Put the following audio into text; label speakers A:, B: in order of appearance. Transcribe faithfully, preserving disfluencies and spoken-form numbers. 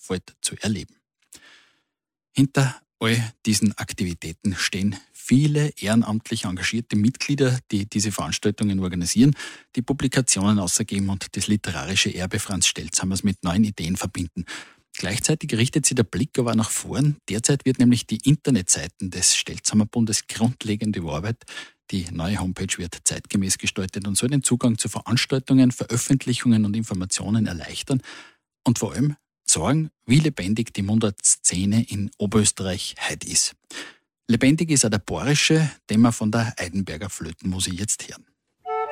A: Vielfalt zu erleben. Hinter all diesen Aktivitäten stehen viele ehrenamtlich engagierte Mitglieder, die diese Veranstaltungen organisieren, die Publikationen ausgeben und das literarische Erbe Franz Stelzhammers mit neuen Ideen verbinden. Gleichzeitig richtet sich der Blick aber nach vorn. Derzeit wird nämlich die Internetseiten des Stelzhammer-Bundes grundlegend überarbeitet. Die neue Homepage wird zeitgemäß gestaltet und soll den Zugang zu Veranstaltungen, Veröffentlichungen und Informationen erleichtern und vor allem sagen, wie lebendig die Mundartszene in Oberösterreich heute ist. Lebendig ist auch der Bohrische, den wir von der Eidenberger Flötenmusik jetzt hören.